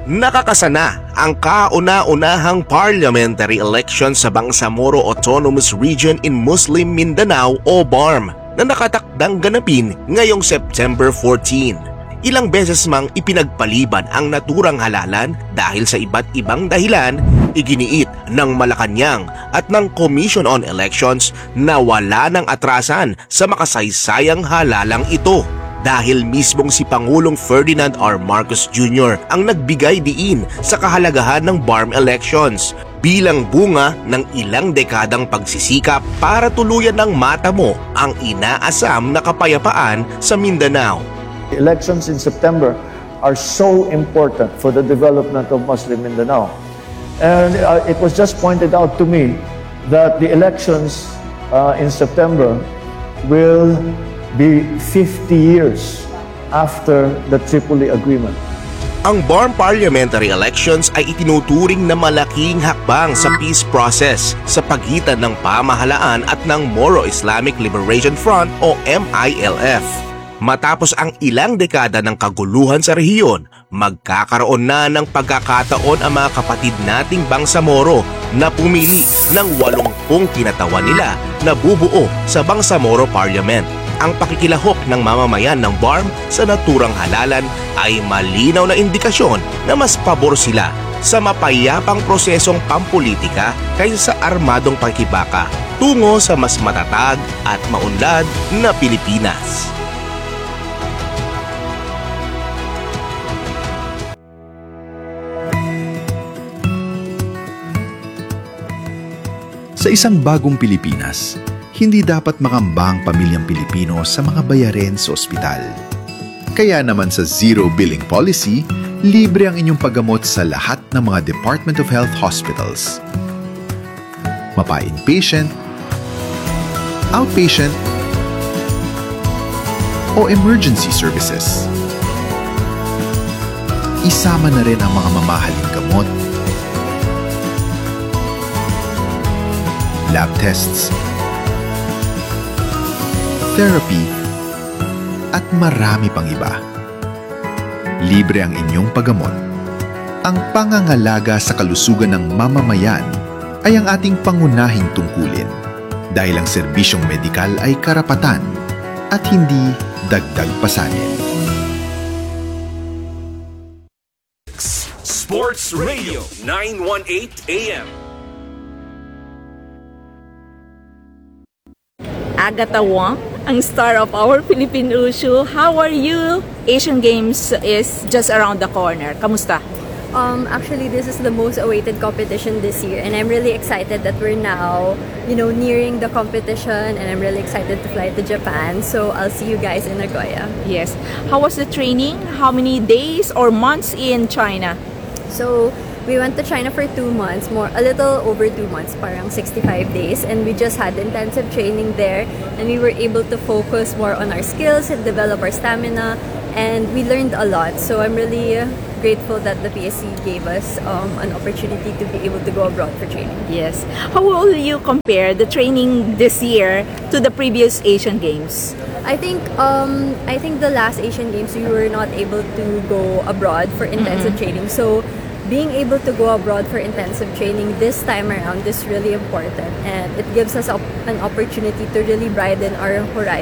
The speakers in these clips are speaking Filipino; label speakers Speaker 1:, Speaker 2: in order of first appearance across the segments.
Speaker 1: Nakakasana ang kauna-unahang parliamentary election sa Bangsamoro Autonomous Region in Muslim Mindanao o BARM na nakatakdang ganapin ngayong September 14. Ilang beses mang ipinagpaliban ang naturang halalan dahil sa iba't ibang dahilan, iginiit ng Malacanang at ng Commission on Elections na wala ng atrasan sa makasaysayang halalang ito. Dahil mismong si Pangulong Ferdinand R. Marcos Jr. ang nagbigay diin sa kahalagahan ng BARM elections bilang bunga ng ilang dekadang pagsisikap para tuluyan ng matamo ang inaasam na kapayapaan sa Mindanao.
Speaker 2: The elections in September are so important for the development of Muslim Mindanao. And it was just pointed out to me that the elections in September will be 50 years after the Tripoli Agreement.
Speaker 1: Ang BARM parliamentary elections ay itinuturing na malaking hakbang sa peace process sa pagitan ng pamahalaan at ng Moro Islamic Liberation Front o MILF. Matapos ang ilang dekada ng kaguluhan sa rehiyon, magkakaroon na ng pagkakataon ang mga kapatid nating Bangsamoro na pumili ng 80 kinatawan nila na bubuo sa Bangsamoro Parliament. Ang pakikilahok ng mamamayan ng BARM sa naturang halalan ay malinaw na indikasyon na mas pabor sila sa mapayapang prosesong pampolitika kaysa sa armadong pakikibaka tungo sa mas matatag at maunlad na Pilipinas.
Speaker 3: Sa isang bagong Pilipinas, hindi dapat makambang pamilyang Pilipino sa mga bayarin sa ospital. Kaya naman sa Zero Billing Policy, libre ang inyong paggamot sa lahat ng mga Department of Health hospitals. Mapa-inpatient, outpatient, o emergency services. Isama na rin ang mga mamahaling gamot, lab tests, therapy, at marami pang iba. Libre ang inyong paggamot. Ang pangangalaga sa kalusugan ng mamamayan ay ang ating pangunahing tungkulin dahil ang serbisyong medikal ay karapatan at hindi dagdag pasanin.
Speaker 4: Sports Radio 918 AM.
Speaker 5: Agatha Wong, ang star of our Philippine Wushu. How are you? Asian Games is just around the corner. Kamusta?
Speaker 6: Actually, this is the most awaited competition this year, and I'm really excited that we're now, nearing the competition, and I'm really excited to fly to Japan. So I'll see you guys in Nagoya.
Speaker 5: Yes. How was the training? How many days or months in China?
Speaker 6: So we went to China for 2 months, a little over 2 months, parang 65 days, and we just had intensive training there, and we were able to focus more on our skills and develop our stamina, and we learned a lot. So I'm really grateful that the PSC gave us an opportunity to be able to go abroad for training.
Speaker 5: Yes. How will you compare the training this year to the previous Asian Games?
Speaker 6: I think the last Asian Games we were not able to go abroad for intensive training. So being able to go abroad for intensive training this time around is really important, and it gives us an opportunity to really broaden our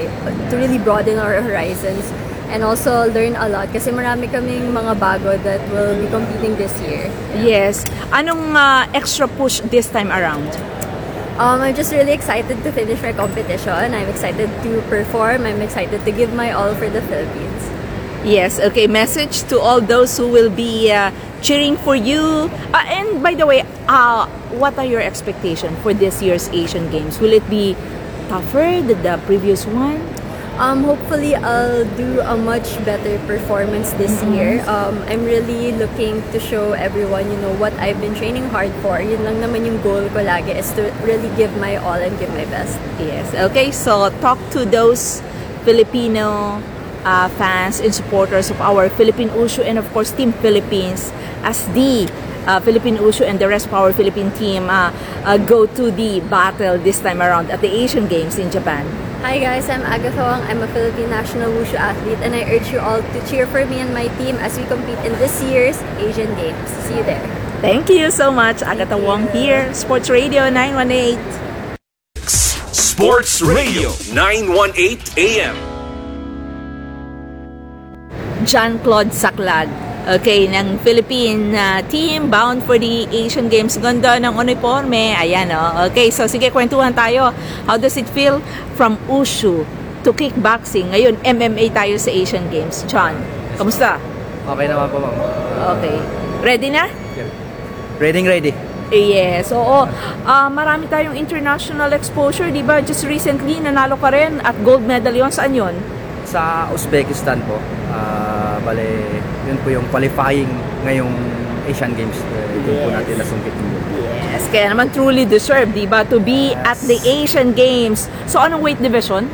Speaker 6: horizons and also learn a lot kasi marami kaming mga bago that will be competing this year.
Speaker 5: Yes. Anong extra push this time around?
Speaker 6: I'm just really excited to finish my competition. I'm excited to perform. I'm excited to give my all for the Philippines.
Speaker 5: Yes, okay. Message to all those who will be cheering for you. And by the way, what are your expectations for this year's Asian Games? Will it be tougher than the previous one?
Speaker 6: Hopefully, I'll do a much better performance this year. I'm really looking to show everyone, what I've been training hard for. Yun lang naman yung goal ko lagi, is to really give my all and give my best.
Speaker 5: Yes, okay. So, talk to those Filipino fans and supporters of our Philippine Wushu and of course Team Philippines as the Philippine Wushu and the rest of our Philippine team go to the battle this time around at the Asian Games in Japan.
Speaker 6: Hi guys, I'm Agatha Wong. I'm a Philippine national wushu athlete and I urge you all to cheer for me and my team as we compete in this year's Asian Games. See you there.
Speaker 5: Thank you so much, Agatha Wong here, Sports Radio 918.
Speaker 4: Sports Radio 918 AM.
Speaker 5: Jean-Claude Saclag. Okay, ng Philippine team bound for the Asian Games. Ganda ng uniforme. Ayan, oh. Okay, so sige, kwentuhan tayo. How does it feel from Wushu to kickboxing? Ngayon, MMA tayo sa Asian Games. John, kamusta?
Speaker 7: Okay naman po, ma'am.
Speaker 5: Okay. Ready na?
Speaker 7: Ready.
Speaker 5: Yes, oo. Marami tayong international exposure, di ba? Just recently, nanalo ka rin at gold medal yon. Saan yun?
Speaker 7: Sa Uzbekistan po, bale, yun po yung qualifying ngayong Asian Games. Doon po natin nasungkit yung
Speaker 5: Yes, kaya naman truly deserved, di ba? To be at the Asian Games. So, anong weight division?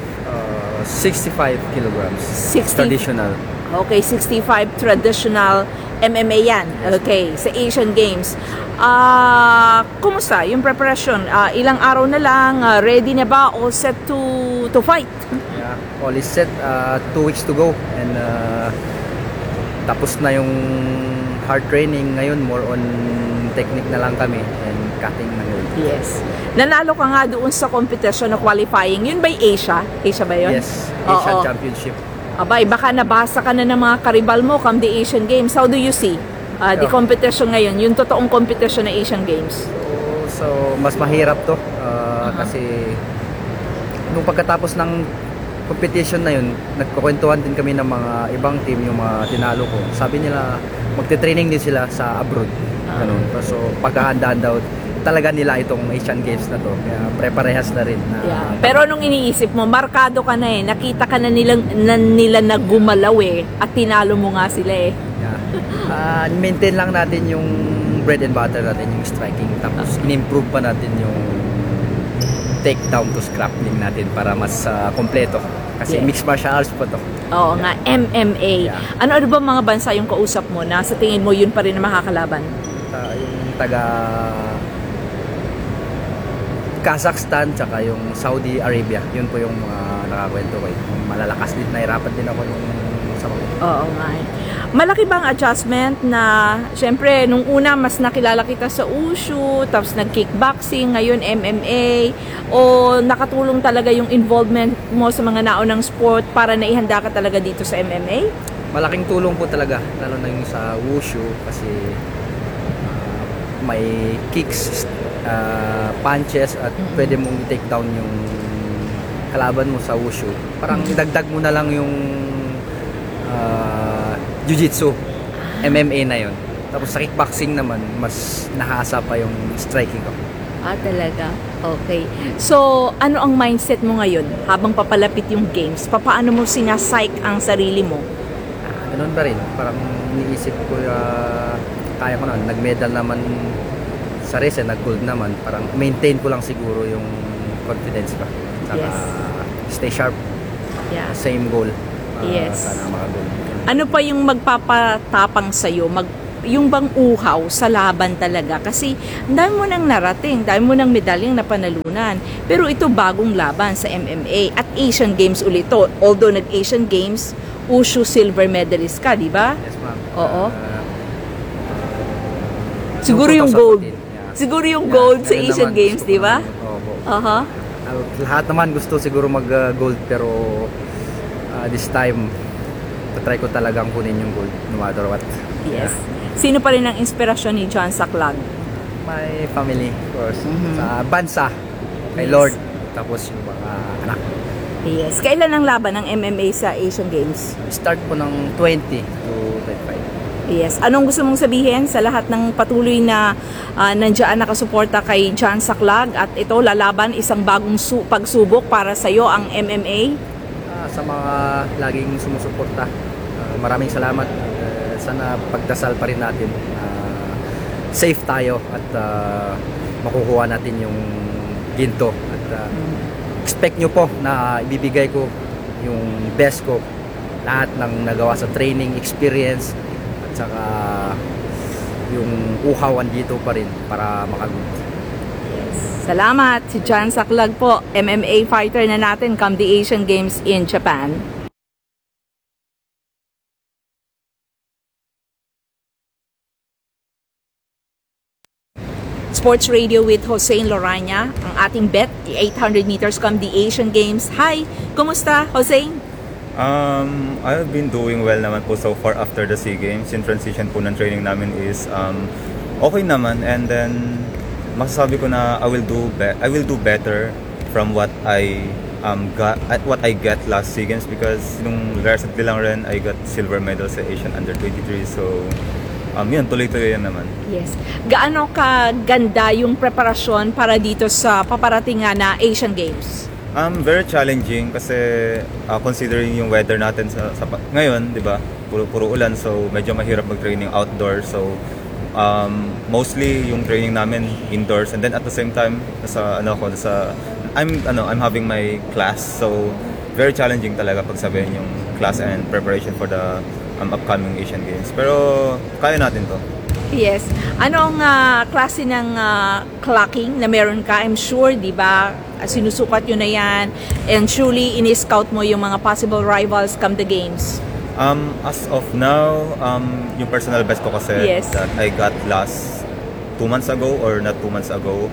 Speaker 7: 65 kilograms.
Speaker 5: 60.
Speaker 7: Traditional.
Speaker 5: Okay, 65 traditional MMA yan. Okay, sa Asian Games. Kumusta yung preparation? Ilang araw na lang? Ready na ba? All set to fight?
Speaker 7: Yeah, all is set. 2 weeks to go. And tapos na yung hard training. Ngayon, more on technique na lang kami. And cutting na yun.
Speaker 5: Yes. Nanalo ka nga doon sa competition na qualifying. Yun ba Asia? Asia ba yun?
Speaker 7: Yes, Asian
Speaker 5: Oo.
Speaker 7: Championship.
Speaker 5: Abay, baka nabasa ka na ng mga karibal mo come the Asian Games. How do you see the
Speaker 7: Yeah.
Speaker 5: competition ngayon? Yung totoong competition na Asian Games.
Speaker 7: So mas mahirap to. Kasi nung pagkatapos ng competition na yun, nagkukwentuhan din kami ng mga ibang team, yung mga tinalo ko. Sabi nila, magte-training din sila sa abroad. Ganun. So, paghahandaan daw talaga nila itong Asian Games na to. Kaya preparehas na rin.
Speaker 5: Yeah. Pero anong iniisip mo? Markado ka na eh. Nakita ka na nila na gumalaw eh. At tinalo mo nga sila eh.
Speaker 7: Yeah. Maintain lang natin yung bread and butter natin, yung striking. Tapos, in-improve pa natin yung takedown to scrapping natin para mas kompleto. Kasi
Speaker 5: Yes.
Speaker 7: mixed martial arts pa to.
Speaker 5: Oo nga, MMA.
Speaker 7: Yeah.
Speaker 5: Ano ba mga bansa yung kausap mo na sa tingin mo yun pa rin na makakalaban?
Speaker 7: Yung taga Kazakhstan tsaka yung Saudi Arabia, yun po yung mga nakakwento ko. Yung malalakas din, nahirapan din ako nung sa mga.
Speaker 5: Oo nga. Malaki bang adjustment na, syempre, nung una mas nakilala kita sa Wushu, tapos nag-kickboxing, ngayon MMA, o nakatulong talaga yung involvement mo sa mga naunang sport para naihanda ka talaga dito sa MMA?
Speaker 7: Malaking tulong po talaga, lalo na yung sa Wushu kasi may kicks, punches at pwede mong i-take down yung kalaban mo sa Wushu. Parang dagdag mo na lang yung Jiu-Jitsu, MMA na yun. Tapos sa kickboxing naman, mas nahasa pa yung striking ko.
Speaker 5: Talaga? Okay. So, ano ang mindset mo ngayon habang papalapit yung games? Paano mo sinasike ang sarili mo?
Speaker 7: Ganun pa rin. Parang iniisip ko, kaya ko na. Nag-medal naman sa race, nag-gold naman. Parang maintain ko lang siguro yung confidence ko. Saka
Speaker 5: Yes.
Speaker 7: stay sharp.
Speaker 5: Yeah.
Speaker 7: Same goal.
Speaker 5: Yes.
Speaker 7: Sana maka-gold.
Speaker 5: Ano pa yung magpapatapang sa'yo? Yung bang uhaw sa laban talaga? Kasi dami mo nang narating, dami mo nang medalyang napanalunan. Pero ito bagong laban sa MMA at Asian Games ulit to. Although nag-Asian Games, Wushu silver medalist ka, di ba?
Speaker 7: Yes, ma'am.
Speaker 5: Oo. Siguro yung
Speaker 7: 2014,
Speaker 5: gold.
Speaker 7: yeah.
Speaker 5: Siguro yung
Speaker 7: Yeah,
Speaker 5: gold sa
Speaker 7: ganun
Speaker 5: Asian
Speaker 7: naman,
Speaker 5: Games,
Speaker 7: gusto
Speaker 5: di
Speaker 7: ko
Speaker 5: ba?
Speaker 7: naman. Opo.
Speaker 5: Aha.
Speaker 7: Lahat naman gusto siguro mag-gold pero this time try ko talagang kunin yung gold no matter what.
Speaker 5: Yes. Sino pa rin ang inspirasyon ni John Saclag?
Speaker 7: My family, of course. Sa bansa, kay
Speaker 5: Yes.
Speaker 7: Lord, tapos yung mga anak.
Speaker 5: Yes. Kailan ang laban ng MMA sa Asian Games?
Speaker 7: Start po ng 20 to 25.
Speaker 5: Yes. Anong gusto mong sabihin sa lahat ng patuloy na nandiyan nakasuporta kay John Saclag at ito lalaban isang bagong pagsubok para sa iyo ang MMA?
Speaker 7: Sa mga laging sumusuporta, maraming salamat. Sana pagdasal pa rin natin. Safe tayo at makukuha natin yung ginto. At expect nyo po na ibibigay ko yung best ko. Lahat ng nagawa sa training, experience, at saka yung uhawan dito pa rin para makagulat.
Speaker 5: Yes. Salamat. Si John Saklag po, MMA fighter na natin come the Asian Games in Japan. Sports Radio with Hossein Loranya, ang ating bet, the 800 meters come the Asian Games. Hi, kumusta, Hossein?
Speaker 8: I've been doing well naman po so far after the SEA Games. Yung transition po ng training namin is okay naman, and then masasabi ko na I will do better from what I get last SEA Games, because nung recently lang rin I got silver medal sa Asian Under-23, so yun, tuloy-tuloy yan naman.
Speaker 5: Yes. Gaano ka ganda yung preparasyon para dito sa paparating nga na Asian Games?
Speaker 8: Very challenging kasi considering yung weather natin ngayon, 'di ba? Puro ulan, so medyo mahirap mag-training outdoors. So mostly yung training namin indoors, and then at the same time I'm having my class. So very challenging talaga pagsabihin yung class and preparation for the upcoming Asian Games. Pero kaya natin 'to.
Speaker 5: Yes. Anong klase ng clocking na meron ka? I'm sure, di ba, sinusukat yun na yan, and surely ini-scout mo yung mga possible rivals come the games.
Speaker 8: As of now, yung personal best ko kasi
Speaker 5: Yes.
Speaker 8: that I got last 2 months ago, or not 2 months ago,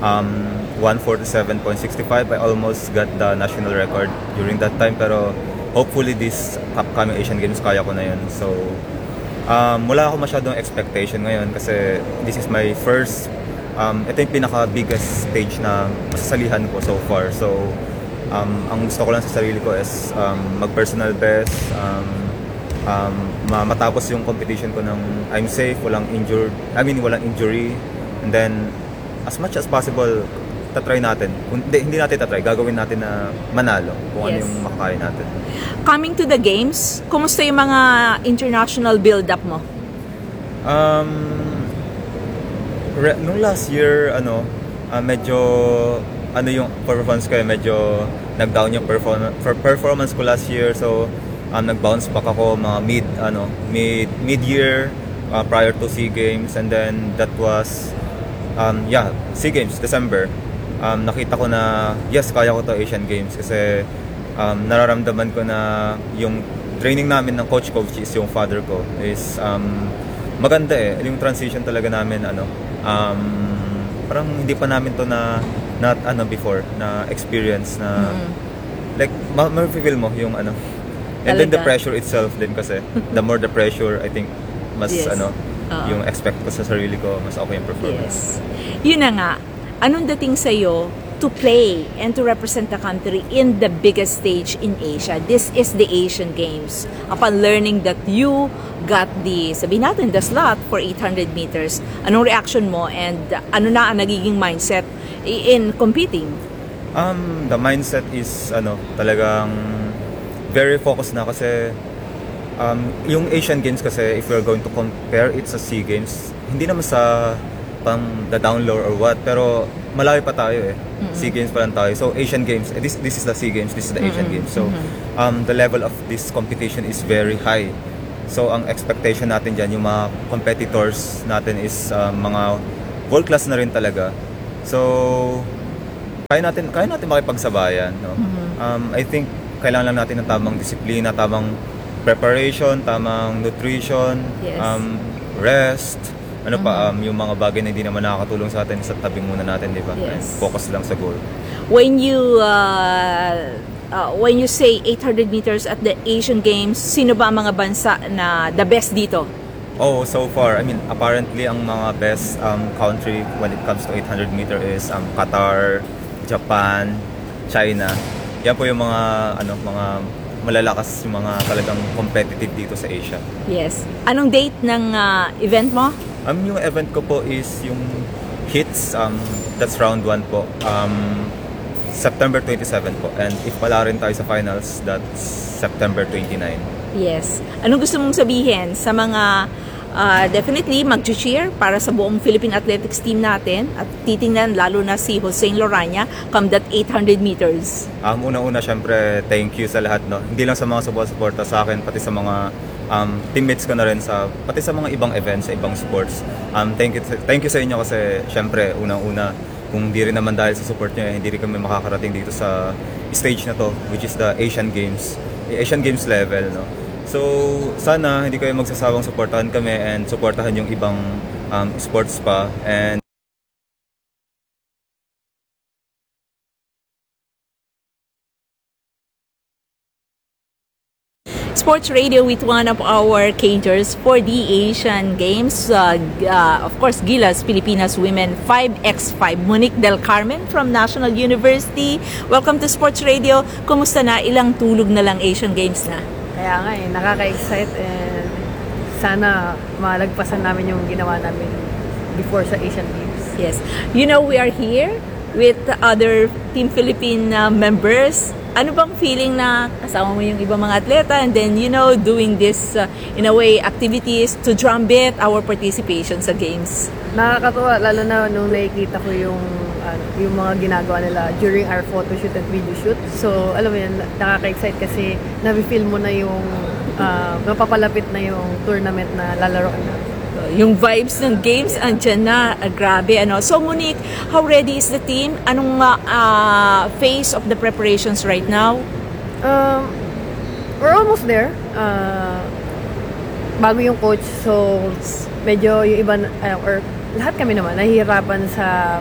Speaker 8: 147.65. I almost got the national record during that time, pero hopefully this upcoming Asian Games kaya ko na yun. So wala ako masyadong expectation ngayon kasi this is my first, ito yung pinaka-biggest stage na masasalihan ko so far. So ang gusto ko lang sa sarili ko is mag-personal best, matapos yung competition ko ng I'm safe, walang injury, and then as much as possible tatry natin. Hindi natin tatry, gagawin natin na manalo kung ano
Speaker 5: Yes.
Speaker 8: yung makakaya natin.
Speaker 5: Coming to the games, kumusta yung mga international build-up mo?
Speaker 8: Nung last year, medyo yung performance ko, medyo nag-down yung performance ko last year. So nag-bounce back ako mga mid-year prior to SEA Games, and then that was SEA Games December. Nakita ko na yes, kaya ko to Asian Games kasi nararamdaman ko na yung training namin ng coach is yung father ko is maganda yung transition talaga namin parang hindi pa namin to na before na experience na like ma-feel mo yung and then the
Speaker 5: Talaga.
Speaker 8: pressure itself din kasi the more the pressure, I think mas
Speaker 5: Yes.
Speaker 8: yung expect ko sa sarili ko, mas okay yung performance.
Speaker 5: Yes. Yun na nga, anong dating sa'yo to play and to represent the country in the biggest stage in Asia? This is the Asian Games. Upon learning that you got sabihin natin, the slot for 800 meters, anong reaction mo, and ano na ang nagiging mindset in competing?
Speaker 8: The mindset is talagang very focused na kasi yung Asian Games kasi, if we're going to compare it sa SEA Games, hindi naman sa pang the down low or what, pero malayo pa tayo SEA Games pa lang tayo. So Asian Games, this is the SEA Games, this is the Asian Games. So the level of this competition is very high. So ang expectation natin dyan, yung mga competitors natin is mga world class na rin talaga. So kaya natin makipagsabayan, no? I think kailangan lang natin ng tamang disiplina, tamang preparation, tamang nutrition,
Speaker 5: Yes.
Speaker 8: Rest, yung mga bagay na hindi naman nakakatulong sa atin, sa tabi muna natin, di ba?
Speaker 5: Yes.
Speaker 8: Focus lang sa goal.
Speaker 5: When you say 800 meters at the Asian Games, sino ba ang mga bansa na the best dito?
Speaker 8: Oh, so far, apparently ang mga best country when it comes to 800 meter is Qatar, Japan, China. Yan po yung mga malalakas, yung mga talagang competitive dito sa Asia.
Speaker 5: Yes. Anong date ng event mo?
Speaker 8: Yung event ko po is yung hits, that's round 1 po. September 27 po. And if pala rin tayo sa finals, that's September 29.
Speaker 5: Yes. Anong gusto mong sabihin sa mga definitely mag-cheer para sa buong Philippine Athletics team natin, at titingnan lalo na si Hossein Loranya come that 800 meters?
Speaker 8: Una-una, syempre, thank you sa lahat, no? Hindi lang sa mga suporta sa akin, pati sa mga teammates ko na rin, pati sa mga ibang events, sa ibang sports. Thank you sa inyo kasi syempre, unang-una, kung di rin naman dahil sa support nyo, hindi rin kami makakarating dito sa stage na to, which is the Asian Games level, no? So, sana hindi kayo magsasawang supportahan kami and supportahan yung ibang sports pa. And
Speaker 5: Sports Radio with one of our caterers for the Asian Games. Of course, Gilas, Pilipinas Women 5x5. Monique Del Carmen from National University. Welcome to Sports Radio. Kumusta na? Ilang tulog na lang Asian Games na?
Speaker 9: Kaya nga nakaka-excite and sana malagpasan namin yung ginawa namin before sa Asian Games.
Speaker 5: Yes. You know, we are here with other Team Philippine members. Ano bang feeling na kasama mo yung ibang mga atleta and then, you know, doing this, in a way, activities to drumbeat our participation sa games?
Speaker 9: Nakakatuwa, lalo na nung nakikita ko yung mga ginagawa nila during our photo shoot and video shoot. So, alam mo yan, nakaka-excite kasi nabi-feel mo na yung napapalapit na yung tournament na lalaroan na.
Speaker 5: Yung vibes ng games, andyan na. Grabe, ano. So, Monique, how ready is the team? Anong phase of the preparations right now?
Speaker 9: We're almost there. Bago yung coach, so medyo yung iba, or lahat kami naman, nahihirapan sa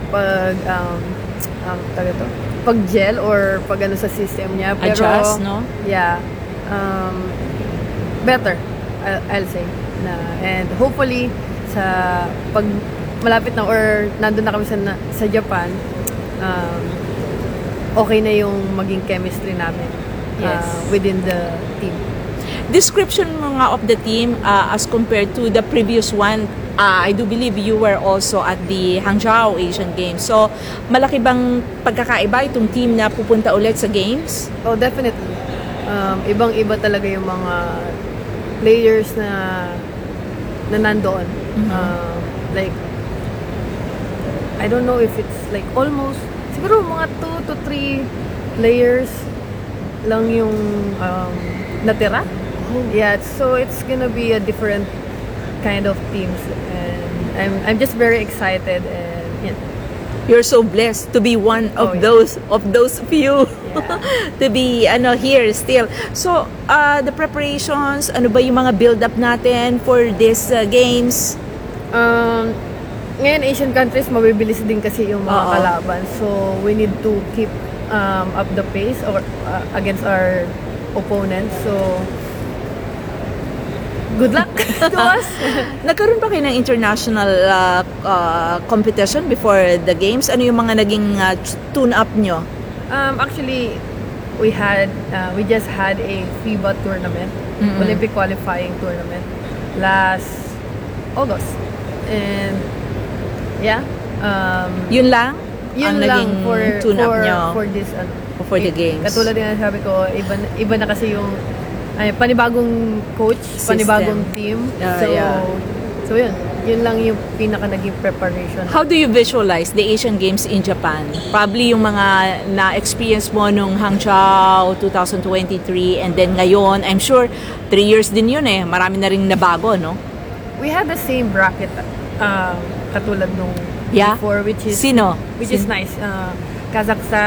Speaker 9: pag-gel or pag ano sa system niya. Pero,
Speaker 5: adjust, no?
Speaker 9: Yeah. Better, I'll say. And hopefully sa pag malapit na or nandun na kami sa Japan, okay na yung maging chemistry namin within the team.
Speaker 5: Description mga of the team as compared to the previous one. I do believe you were also at the Hangzhou Asian Games. So, malaki bang pagkakaiba itong team na pupunta ulit sa games?
Speaker 9: Oh, definitely. Ibang-iba talaga yung mga players na nandoon. Like, I don't know if it's like almost, siguro mga 2 to 3 players lang yung natira. Yeah, so it's gonna be a different kind of teams. And I'm just very excited and yeah.
Speaker 5: You're so blessed to be one of those few to be here still. So the preparations, ano ba yung mga build up natin for this games?
Speaker 9: Ngayon Asian countries mabibilis din kasi yung mga kalaban. So we need to keep up the pace or against our opponents. So good luck to us.
Speaker 5: Nagkaroon ba kayo ng international competition before the games? Ano yung mga naging tune-up nyo?
Speaker 9: Actually, we just had a FIBA tournament, Olympic qualifying tournament, last August. And yeah,
Speaker 5: yun lang?
Speaker 9: Yun
Speaker 5: ang
Speaker 9: lang
Speaker 5: naging
Speaker 9: for
Speaker 5: tune-up nyo
Speaker 9: for this
Speaker 5: for the games.
Speaker 9: Katulad din sabi ko, iba na kasi yung panibagong coach, panibagong team. So yun lang yung pinaka naging preparation.
Speaker 5: How do you visualize the Asian Games in Japan? Probably yung mga na-experience mo nung Hangzhou 2023 and then ngayon, I'm sure 3 years din yun eh. Marami na rin nabago, no?
Speaker 9: We had the same bracket katulad nung before, which is
Speaker 5: Sino?
Speaker 9: Which is nice. Kazakhstan,